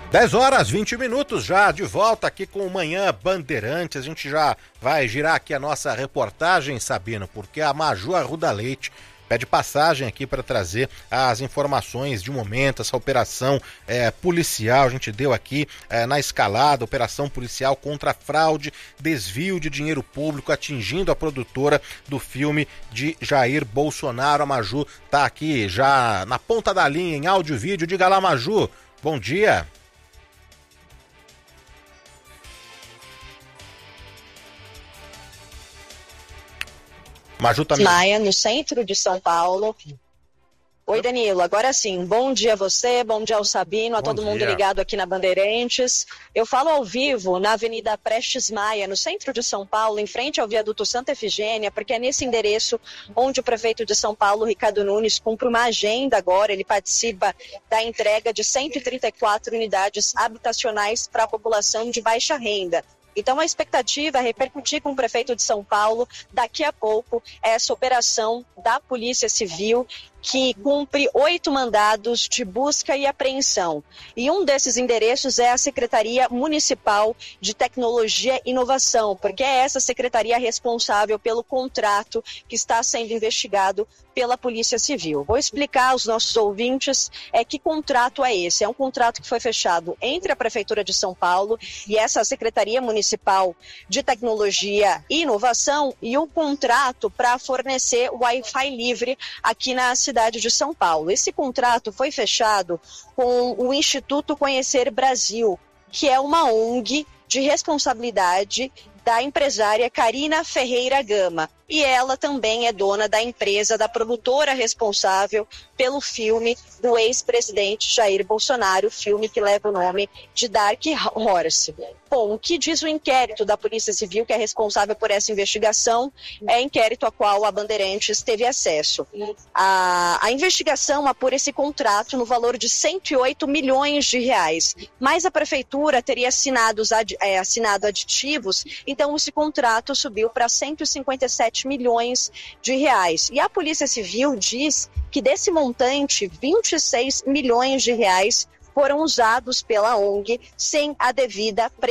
10h20 já de volta aqui com o Manhã Bandeirantes. A gente já vai girar aqui a nossa reportagem, Sabino, porque a Maju Arruda Leite pede passagem aqui para trazer as informações de momento, essa operação policial. A gente deu aqui na escalada, operação policial contra fraude, desvio de dinheiro público atingindo a produtora do filme de Jair Bolsonaro. A Maju tá aqui já na ponta da linha, em áudio e vídeo. Diga lá, Maju, bom dia. Maju tá Maia, no centro de São Paulo. Oi, Danilo, agora sim, bom dia a você, bom dia ao Sabino, a todo mundo ligado aqui na Bandeirantes. Eu falo ao vivo na Avenida Prestes Maia, no centro de São Paulo, em frente ao viaduto Santa Efigênia, porque é nesse endereço onde o prefeito de São Paulo, Ricardo Nunes, cumpre uma agenda agora. Ele participa da entrega de 134 unidades habitacionais para a população de baixa renda. Então, a expectativa é repercutir com o prefeito de São Paulo, daqui a pouco, essa operação da Polícia Civil, que cumpre 8 mandados de busca e apreensão. E um desses endereços é a Secretaria Municipal de Tecnologia e Inovação, porque é essa secretaria responsável pelo contrato que está sendo investigado pela Polícia Civil. Vou explicar aos nossos ouvintes que contrato é esse. É um contrato que foi fechado entre a Prefeitura de São Paulo e essa Secretaria Municipal de Tecnologia e Inovação, e o contrato para fornecer Wi-Fi livre aqui na cidade de São Paulo. Esse contrato foi fechado com o Instituto Conhecer Brasil, que é uma ONG de responsabilidade da empresária Karina Ferreira Gama. E ela também é dona da empresa, da produtora responsável pelo filme do ex-presidente Jair Bolsonaro, filme que leva o nome de Dark Horse. Bom, o que diz o inquérito da Polícia Civil, que é responsável por essa investigação, é inquérito a qual a Bandeirantes teve acesso. A investigação apura esse contrato no valor de 108 milhões de reais, mas a Prefeitura teria assinado aditivos, então esse contrato subiu para 157 milhões de reais. E a Polícia Civil diz que desse montante, 26 milhões de reais foram usados pela ONG sem a devida